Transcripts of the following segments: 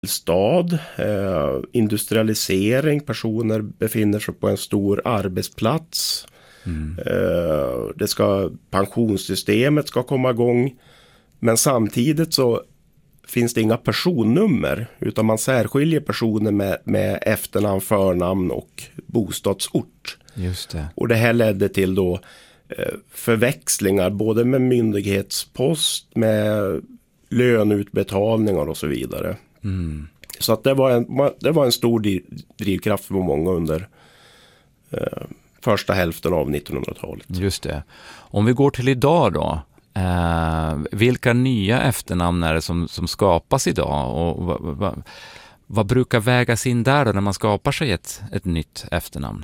stad, industrialisering, personer befinner sig på en stor arbetsplats. Pensionssystemet ska komma igång, men samtidigt så finns det inga personnummer, utan man särskiljer personer med efternamn, förnamn och bostadsort. Just det. Och det här ledde till då förväxlingar både med myndighetspost, med löneutbetalningar och så vidare. Så att det var en stor drivkraft för många under första hälften av 1900-talet. Just det. Om vi går till idag då, vilka nya efternamn är det som skapas idag, och vad brukar vägas in där då när man skapar sig ett nytt efternamn?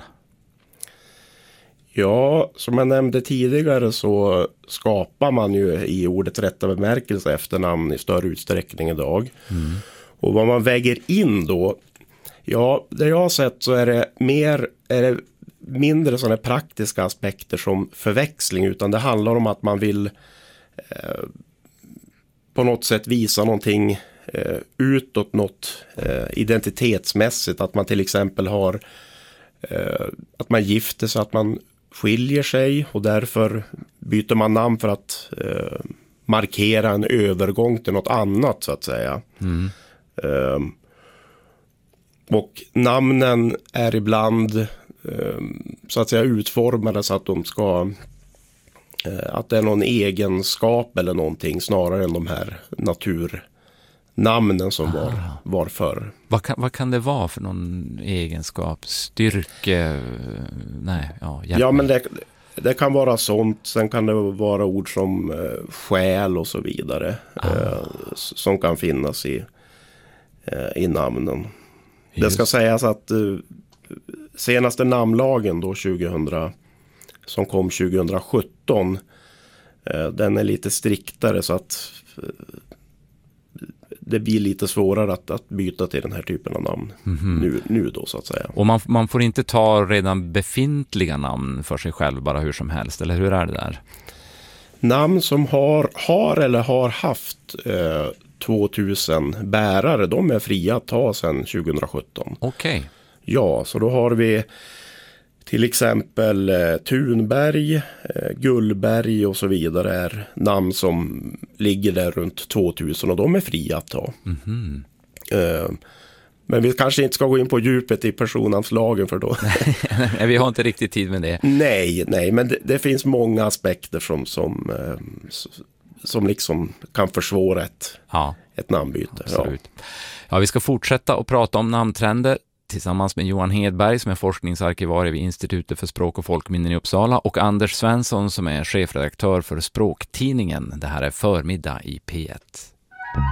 Ja, som jag nämnde tidigare så skapar man ju i ordets rätta bemärkelse efternamn i större utsträckning idag. Och vad man väger in då, ja, det jag har sett så är det mindre sådana praktiska aspekter som förväxling, utan det handlar om att man vill på något sätt visa någonting utåt, något identitetsmässigt, att man till exempel har att man gifter sig, att man skiljer sig och därför byter man namn för att markera en övergång till något annat så att säga. Och namnen är ibland så att säga utformade så att de ska att det är någon egenskap eller någonting snarare än de här naturnamnen som var förr. Vad kan det vara för någon egenskap? Styrke? Ja, men det kan vara sånt. Sen kan det vara ord som själ och så vidare som kan finnas i namnen. Just. Det ska sägas att senaste namnlagen då som kom 2017, den är lite striktare så att det blir lite svårare att byta till den här typen av namn nu då så att säga. Och man får inte ta redan befintliga namn för sig själv bara hur som helst, eller hur är det där? Namn som har eller har haft 2000 bärare, de är fria att ta sedan 2017. Okej. Ja, så då har vi till exempel Thunberg, Gullberg och så vidare är namn som ligger där runt 2000 och de är fria att ta. Men vi kanske inte ska gå in på djupet i personnamnslagen för då. Vi har inte riktigt tid med det. Nej, men det finns många aspekter som liksom kan försvåra ett namnbyte. Absolut. Ja, vi ska fortsätta att prata om namntrender tillsammans med Johan Hedberg som är forskningsarkivarie vid Institutet för språk- och folkminnen i Uppsala och Anders Svensson som är chefredaktör för Språktidningen. Det här är Förmiddag i P1.